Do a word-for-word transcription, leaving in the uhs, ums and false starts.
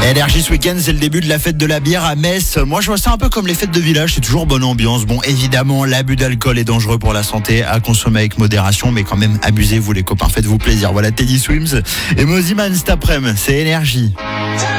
Énergie ce week-end, c'est le début de la fête de la bière à Metz. Moi, je vois ça un peu comme les fêtes de village, c'est toujours bonne ambiance. Bon, évidemment, l'abus d'alcool est dangereux pour la santé, à consommer avec modération, mais quand même, abusez-vous les copains, faites-vous plaisir. Voilà Teddy Swims et Moziman cet après-midi, c'est Énergie.